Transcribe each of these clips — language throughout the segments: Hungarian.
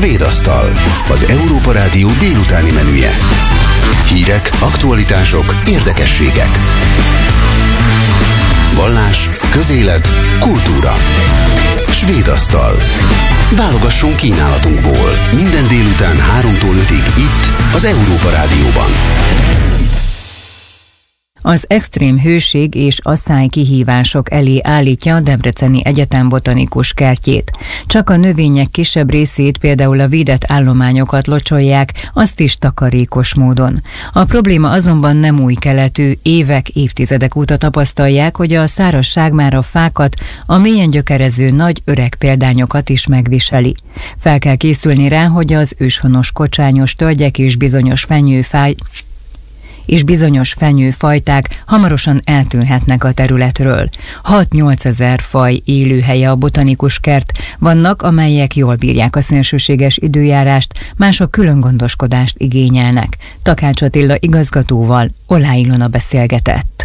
Svédasztal, az Európa Rádió délutáni menüje. Hírek, aktualitások, érdekességek. Vallás, közélet, kultúra. Svédasztal. Válogassunk kínálatunkból. Minden délután 3-tól 5-ig itt, az Európa Rádióban. Az extrém hőség és asszály kihívások elé állítja a Debreceni Egyetem botanikus kertjét. Csak a növények kisebb részét, például a védett állományokat locsolják, azt is takarékos módon. A probléma azonban nem új keletű, évek-évtizedek óta tapasztalják, hogy a szárazság már a fákat, a mélyen gyökerező nagy öreg példányokat is megviseli. Fel kell készülni rá, hogy az őshonos kocsányos tölgyek és bizonyos fenyőfajták hamarosan eltűnhetnek a területről. 6-8 ezer faj élőhelye a botanikus kert, vannak, amelyek jól bírják a szélsőséges időjárást, mások külön gondoskodást igényelnek. Takács Attila igazgatóval Olá Ilona beszélgetett.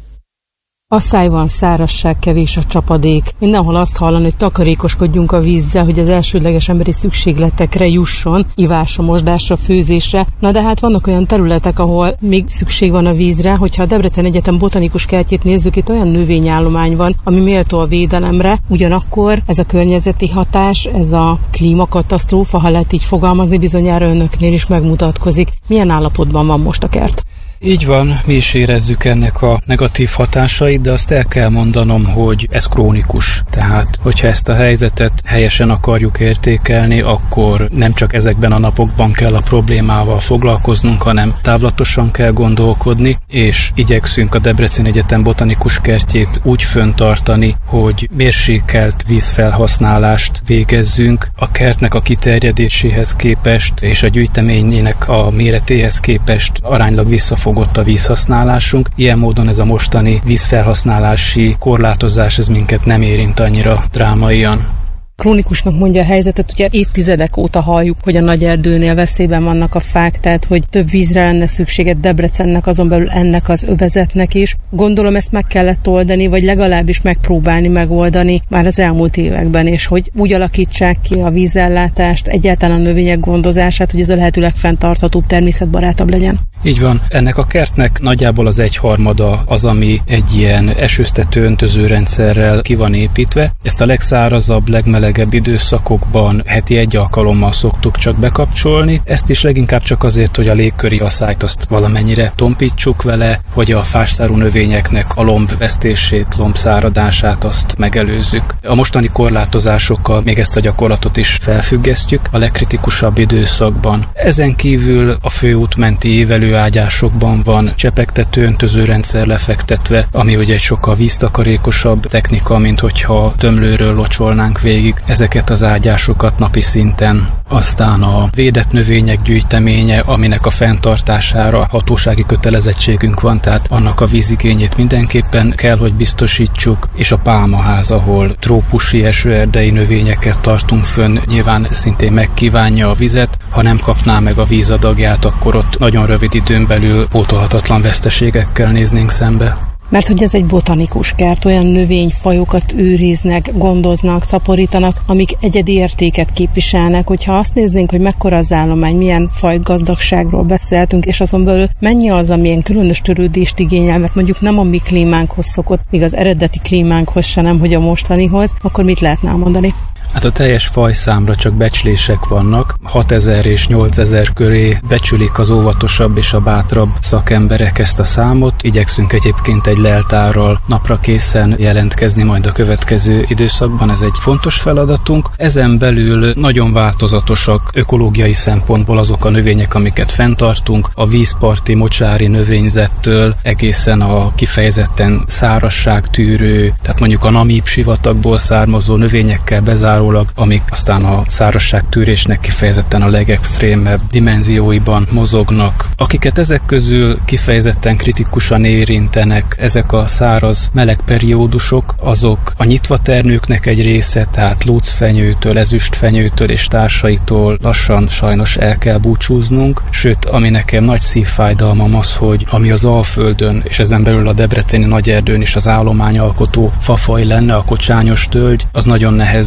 Asszály van, szárazság, kevés a csapadék. Mindenhol azt hallani, hogy takarékoskodjunk a vízzel, hogy az elsődleges emberi szükségletekre jusson, ivásra, mosdásra, főzésre. Na de hát vannak olyan területek, ahol még szükség van a vízre, hogyha a Debrecen Egyetem botanikus kertjét nézzük, itt olyan növényállomány van, ami méltó a védelemre. Ugyanakkor ez a környezeti hatás, ez a klímakatasztrófa, ha lehet így fogalmazni, bizonyára önöknél is megmutatkozik. Milyen állapotban van most a kert? Így van, mi is érezzük ennek a negatív hatásait, de azt el kell mondanom, hogy ez krónikus. Tehát, hogyha ezt a helyzetet helyesen akarjuk értékelni, akkor nem csak ezekben a napokban kell a problémával foglalkoznunk, hanem távlatosan kell gondolkodni, és igyekszünk a Debrecen Egyetem botanikus kertjét úgy fenntartani, hogy mérsékelt vízfelhasználást végezzünk. A kertnek a kiterjedéséhez képest és a gyűjteményének a méretéhez képest aránylag visszafogott a vízhasználásunk. Ilyen módon ez a mostani vízfelhasználási korlátozás ez minket nem érint annyira drámaian. Krónikusnak mondja a helyzetet, ugye évtizedek óta halljuk, hogy a nagy erdőnél veszélyben vannak a fák, tehát hogy több vízre lenne szüksége Debrecennek, azon belül ennek az övezetnek is. Gondolom ezt meg kellett oldani, vagy legalábbis megpróbálni megoldani már az elmúlt években, és hogy úgy alakítsák ki a vízellátást, egyáltalán a növények gondozását, hogy ez a lehető legfenntarthatóbb, természetbarátabb legyen. Így van. Ennek a kertnek nagyjából az 1/3 az, ami egy ilyen esőztető öntözőrendszerrel ki van építve. Ezt a legszárazabb, legmelegebb időszakokban heti 1 alkalommal szoktuk csak bekapcsolni. Ezt is leginkább csak azért, hogy a légköri asszályt azt valamennyire tompítsuk vele, hogy a fásszárú növényeknek a lombvesztését, lombszáradását azt megelőzzük. A mostani korlátozásokkal még ezt a gyakorlatot is felfüggesztjük a legkritikusabb időszakban. Ezen kívül a főút menti évelőágyásokban van csepegtető öntözőrendszer lefektetve, ami ugye egy sokkal víztakarékosabb technika, mint hogyha tömlőről locsolnánk végig ezeket az ágyásokat napi szinten. Aztán a védett növények gyűjteménye, aminek a fenntartására hatósági kötelezettségünk van, tehát annak a vízigényét mindenképpen kell, hogy biztosítsuk, és a pálmaház, ahol trópusi esőerdei növényeket tartunk fönn, nyilván szintén megkívánja a vizet. Ha nem kapná meg a vízadagját, akkor ott nagyon rövid időn belül pótolhatatlan veszteségekkel néznénk szembe. Mert hogy ez egy botanikus kert, olyan növényfajokat őriznek, gondoznak, szaporítanak, amik egyedi értéket képviselnek. Hogyha azt néznénk, hogy mekkora az állomány, milyen fajgazdagságról beszéltünk, és azon belül mennyi az, amilyen különös törődést igényel, mert mondjuk nem a mi klímánkhoz szokott, még az eredeti klímánkhoz se nem, hogy a mostanihoz, akkor mit lehetne mondani? Hát a teljes fajszámra csak becslések vannak. 6000 és 8000 köré becsülik az óvatosabb és a bátrabb szakemberek ezt a számot. Igyekszünk egyébként egy leltárral napra készen jelentkezni majd a következő időszakban. Ez egy fontos feladatunk. Ezen belül nagyon változatosak ökológiai szempontból azok a növények, amiket fenntartunk. A vízparti mocsári növényzettől egészen a kifejezetten szárazságtűrő, tehát mondjuk a namíb sivatagból származó növényekkel bezáró, amik aztán a szárazságtűrésnek kifejezetten a legextrémebb dimenzióiban mozognak. Akiket ezek közül kifejezetten kritikusan érintenek, ezek a száraz meleg periódusok, azok a nyitvatermőknek egy része, tehát lócfenyőtől, ezüstfenyőtől és társaitól lassan sajnos el kell búcsúznunk, sőt, ami nekem nagy szívfájdalmam az, hogy ami az Alföldön, és ezen belül a debreceni nagyerdőn is az állományalkotó fafaj lenne, a kocsányos tölgy, az nagyon nehezen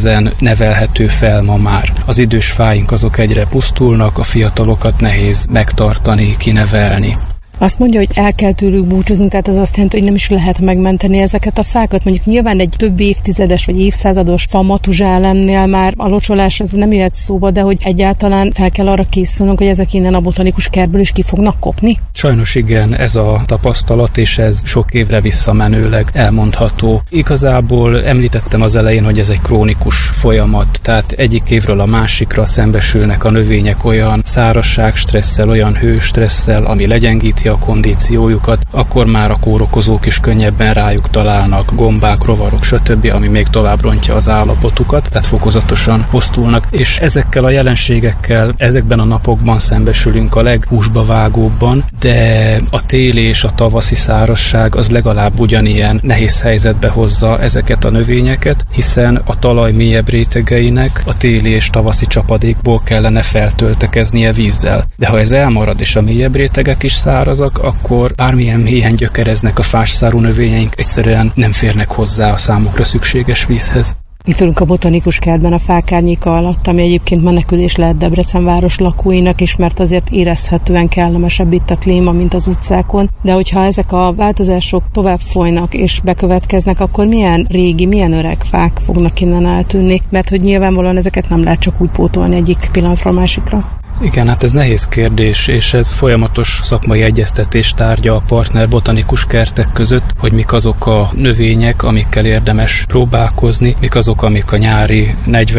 nevelhető fel ma már. Az idős fáink azok egyre pusztulnak, a fiatalokat nehéz megtartani, kinevelni. Azt mondja, hogy el kell tőlük búcsúzni, tehát ez azt jelenti, hogy nem is lehet megmenteni ezeket a fákat. Mondjuk nyilván egy több évtizedes vagy évszázados fa matuzsálemnél már a locsolás az nem jöhet szóba, de hogy egyáltalán fel kell arra készülnünk, hogy ezek innen a botanikus kertből is ki fognak kopni? Sajnos igen, ez a tapasztalat, és ez sok évre visszamenőleg elmondható. Igazából említettem az elején, hogy ez egy krónikus folyamat, tehát egyik évről a másikra szembesülnek a növények olyan szárazság stresszel, olyan hőstresszel, ami legyengíti a kondíciójukat, akkor már a kórokozók is könnyebben rájuk találnak, gombák, rovarok, stb., ami még tovább rontja az állapotukat, tehát fokozatosan pusztulnak, és ezekkel a jelenségekkel ezekben a napokban szembesülünk a leghúsba vágóbban, de a téli és a tavaszi szárazság az legalább ugyanilyen nehéz helyzetbe hozza ezeket a növényeket, hiszen a talaj mélyebb rétegeinek a téli és tavaszi csapadékból kellene feltöltekeznie vízzel. De ha ez elmarad és a mélyebb rétegek is szárazak, akkor bármilyen mélyen gyökereznek a fásszárú növényeink, egyszerűen nem férnek hozzá a számukra szükséges vízhez. Itt ülünk a botanikus kertben a fák árnyéka alatt, ami egyébként menekülés lehet Debrecen város lakóinak is, mert azért érezhetően kellemesebb itt a klíma, mint az utcákon. De hogyha ezek a változások tovább folynak és bekövetkeznek, akkor milyen régi, milyen öreg fák fognak innen eltűnni? Mert hogy nyilvánvalóan ezeket nem lehet csak úgy pótolni egyik pillanatról másikra. Igen, hát ez nehéz kérdés, és ez folyamatos szakmai egyeztetés tárgya a partner botanikus kertek között, hogy mik azok a növények, amikkel érdemes próbálkozni, mik azok, amik a nyári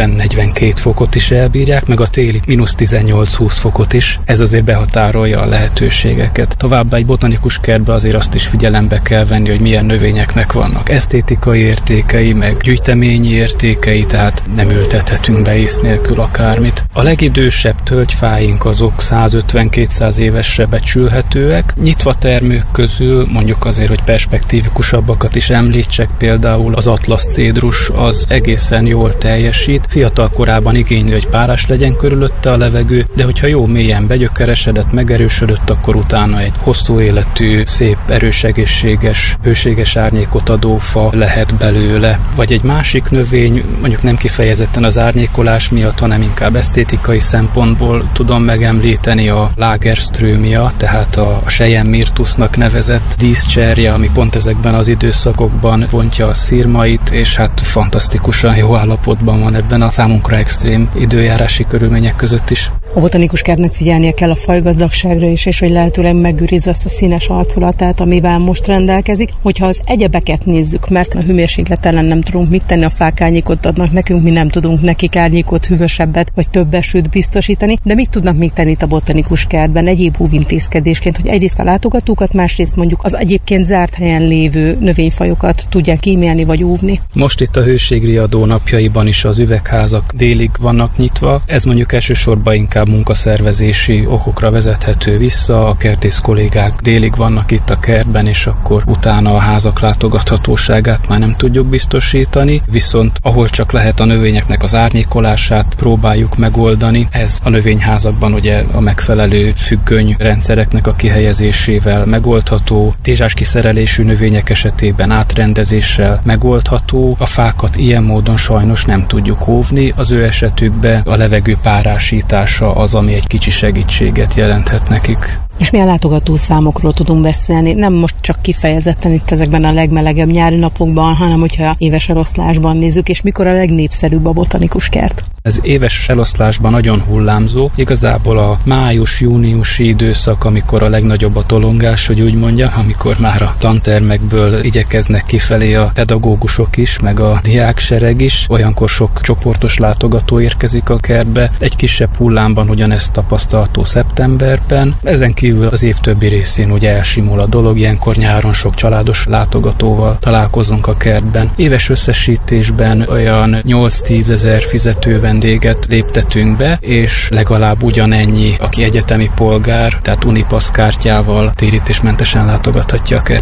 40-42 fokot is elbírják, meg a téli -18-20 fokot is. Ez azért behatárolja a lehetőségeket. Továbbá egy botanikus kertbe azért azt is figyelembe kell venni, hogy milyen növényeknek vannak esztétikai értékei, meg gyűjteményi értékei, tehát nem ültethetünk be ész nélkül akármit. A legidősebb tölgyfák azok 150-200 évesre becsülhetőek. Nyitva termők közül mondjuk azért, hogy perspektívikusabbakat is említsek, például az atlasz cédrus az egészen jól teljesít. Fiatal korában igényli, hogy párás legyen körülötte a levegő, de hogyha jó mélyen begyökeresedett, megerősödött, akkor utána egy hosszú életű, szép, erős, egészséges, hőséges árnyékot adó fa lehet belőle. Vagy egy másik növény, mondjuk nem kifejezetten az árnyékolás miatt, hanem inkább esztétikai szempontból tudom megemlíteni a Lagerströmia, tehát a Selyemmirtusnak nevezett díszcserje, ami pont ezekben az időszakokban bontja a szirmait, és hát fantasztikusan jó állapotban van ebben a számunkra extrém időjárási körülmények között is. A botanikus kertnek figyelnie kell a fajgazdagságra is, és hogy lehetőleg megőrizze azt a színes arculatát, amivel most rendelkezik. Hogyha az egyebeket nézzük, mert a hőmérséklet ellen nem tudunk mit tenni, a fák árnyékot adnak nekünk, mi nem tudunk nekik árnyékot, hűvösebbet vagy több esőt biztosítani, de mit tudnak még tenni itt a botanikus kertben egyéb óvintézkedésként, hogy egyrészt a látogatókat, másrészt mondjuk az egyébként zárt helyen lévő növényfajokat tudják kímélni vagy óvni? Most itt a hőségriadó napjaiban is az üvegházak délig vannak nyitva. Ez mondjuk elsősorban inkább munkaszervezési okokra vezethető vissza. A kertész kollégák délig vannak itt a kertben, és akkor utána a házak látogathatóságát már nem tudjuk biztosítani. Viszont ahol csak lehet a növényeknek az árnyékolását próbáljuk megoldani, ez a növényházakban ugye a megfelelő függöny rendszereknek a kihelyezésével megoldható, tézsás kiszerelésű növények esetében átrendezéssel megoldható. A fákat ilyen módon sajnos nem tudjuk óvni, az ő esetükben a levegő párásítása az, ami egy kicsi segítséget jelenthet nekik. És milyen látogató számokról tudunk beszélni? Nem most csak kifejezetten itt ezekben a legmelegebb nyári napokban, hanem hogyha éves eloszlásban nézzük, és mikor a legnépszerűbb a botanikus kert? Ez éves eloszlásban nagyon hullámzó. Igazából a május-júniusi időszak, amikor a legnagyobb a tolongás, hogy úgy mondjam, amikor már a tantermekből igyekeznek kifelé a pedagógusok is, meg a diáksereg is. Olyankor sok csoportos látogató érkezik a kertbe. Egy kisebb hullámban ugyanezt tapasztalható szeptemberben. Ezen kívül az év többi részén ugye elsimul a dolog, ilyenkor nyáron sok családos látogatóval találkozunk a kertben. Éves összesítésben olyan 8-10 ezer fizető vendéget léptetünk be, és legalább ugyanennyi, aki egyetemi polgár, tehát Unipass kártyával térítésmentesen látogathatja a kertet.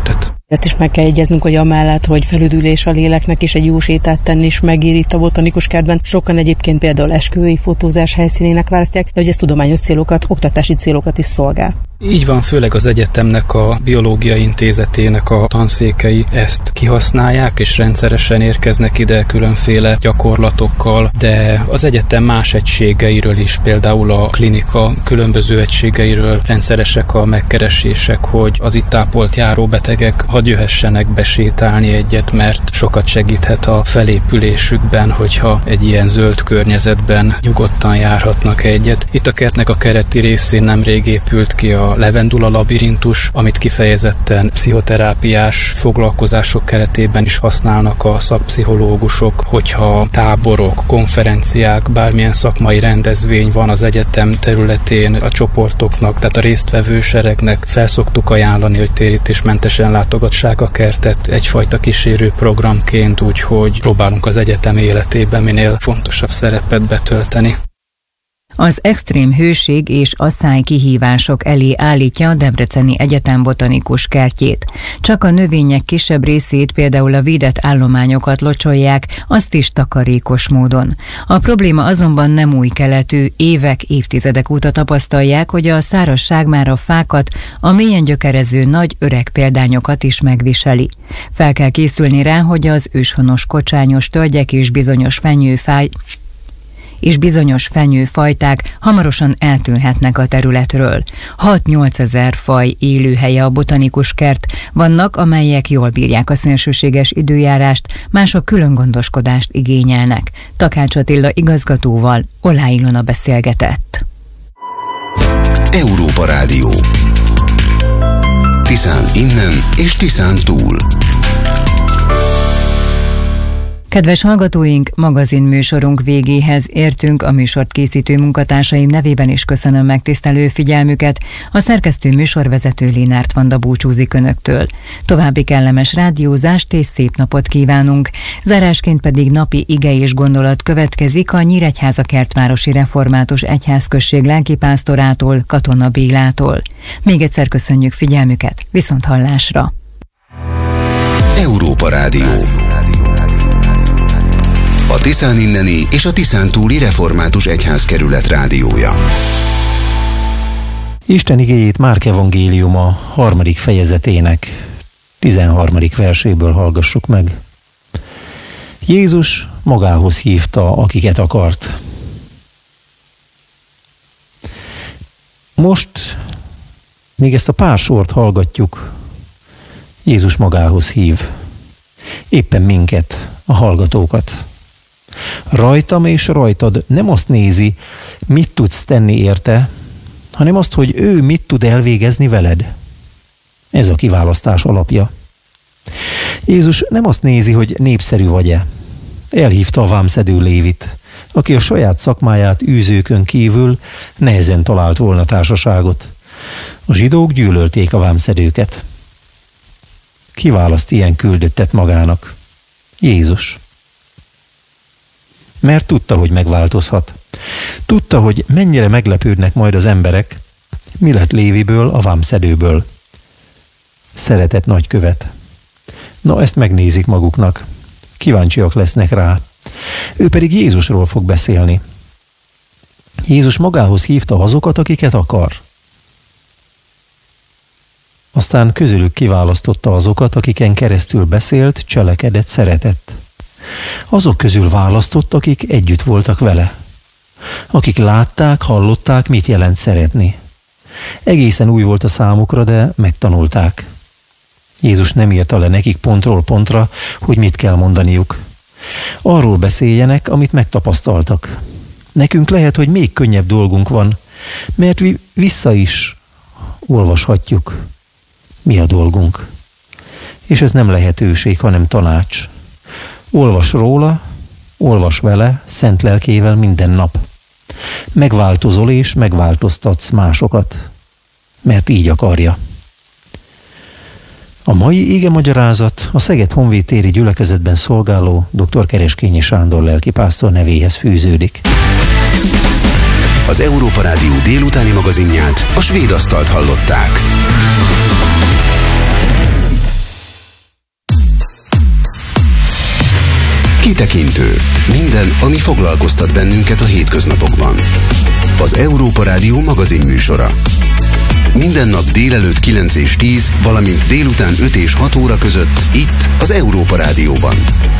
Ezt is meg kell jegyeznünk, hogy amellett, hogy felüdülés a léleknek is egy jó sétát tenni is megéri itt a botanikus kertben. Sokan egyébként például esküvői fotózás helyszínének választják, de hogy ez tudományos célokat, oktatási célokat is szolgál. Így van, főleg az egyetemnek, a biológiai intézetének a tanszékei ezt kihasználják, és rendszeresen érkeznek ide különféle gyakorlatokkal, de az egyetem más egységeiről is, például a klinika különböző egységeiről rendszeresek a megkeresések, hogy az itt ápolt járóbetegek hadd jöhessenek besétálni egyet, mert sokat segíthet a felépülésükben, hogyha egy ilyen zöld környezetben nyugodtan járhatnak egyet. Itt a kertnek a kereti részén nemrég épült ki a levendula labirintus, amit kifejezetten pszichoterápiás foglalkozások keretében is használnak a szakpszichológusok, hogyha táborok, konferenciák, bármilyen szakmai rendezvény van az egyetem területén a csoportoknak, tehát a résztvevő seregnek felszoktuk ajánlani, hogy térítésmentesen látogassák a kertet egyfajta kísérő programként, úgyhogy próbálunk az egyetem életében minél fontosabb szerepet betölteni. Az extrém hőség és asszály kihívások elé állítja a Debreceni Egyetem botanikus kertjét. Csak a növények kisebb részét, például a védett állományokat locsolják, azt is takarékos módon. A probléma azonban nem új keletű, évek-évtizedek óta tapasztalják, hogy a szárazság már a fákat, a mélyen gyökerező nagy öreg példányokat is megviseli. Fel kell készülni rá, hogy az őshonos kocsányos tölgyek és bizonyos fenyőfajták hamarosan eltűnhetnek a területről. 6-8 ezer faj élőhelye a botanikus kert, vannak, amelyek jól bírják a szélsőséges időjárást, mások külön gondoskodást igényelnek. Takács Attila igazgatóval Olá Ilona beszélgetett. Európa Rádió. Tiszán innen és Tiszán túl. Kedves hallgatóink, magazinműsorunk végéhez értünk, a műsort készítő munkatársaim nevében is köszönöm megtisztelő figyelmüket. A szerkesztő műsorvezető Lénárt Vanda búcsúzik önöktől. További kellemes rádiózást és szép napot kívánunk. Zárásként pedig napi ige és gondolat következik a Nyíregyháza Kertvárosi Református Egyházközség lelkipásztorától, Katona Bélától. Még egyszer köszönjük figyelmüket, viszonthallásra! Európa Rádió. A Tiszán inneni és a Tiszán túli Református Egyházkerület rádiója. Isten igéjét Márk evangéliuma 3. fejezetének 13. verséből hallgassuk meg. Jézus magához hívta, akiket akart. Most még ezt a pár sort hallgatjuk, Jézus magához hív. Éppen minket, a hallgatókat. Rajtam és rajtad nem azt nézi, mit tudsz tenni érte, hanem azt, hogy ő mit tud elvégezni veled. Ez a kiválasztás alapja. Jézus nem azt nézi, hogy népszerű vagy-e. Elhívta a vámszedő Lévit, aki a saját szakmáját űzőkön kívül nehezen talált volna társaságot. A zsidók gyűlölték a vámszedőket. Kiválaszt ilyen küldöttet magának? Jézus. Mert tudta, hogy megváltozhat. Tudta, hogy mennyire meglepődnek majd az emberek, mi lett Léviből, a vámszedőből. Szeretett nagykövet. Na, ezt megnézik maguknak. Kíváncsiak lesznek rá. Ő pedig Jézusról fog beszélni. Jézus magához hívta azokat, akiket akar. Aztán közülük kiválasztotta azokat, akiken keresztül beszélt, cselekedett, szeretett. Azok közül választott, akik együtt voltak vele. Akik látták, hallották, mit jelent szeretni. Egészen új volt a számukra, de megtanulták. Jézus nem írta le nekik pontról pontra, hogy mit kell mondaniuk. Arról beszéljenek, amit megtapasztaltak. Nekünk lehet, hogy még könnyebb dolgunk van, mert vissza is olvashatjuk, mi a dolgunk. És ez nem lehetőség, hanem tanács. Olvas róla, olvas vele, szent lelkével minden nap. Megváltozol és megváltoztatsz másokat, mert így akarja. A mai igemagyarázat a Szeged Honvédtéri gyülekezetben szolgáló dr. Kereskényi Sándor lelkipásztor nevéhez fűződik. Az Európa Rádió délutáni magazinját, a Svéd asztalt hallották. Kitekintő. Minden, ami foglalkoztat bennünket a hétköznapokban. Az Európa Rádió magazin műsora. Minden nap délelőtt 9 és 10, valamint délután 5 és 6 óra között itt az Európa Rádióban.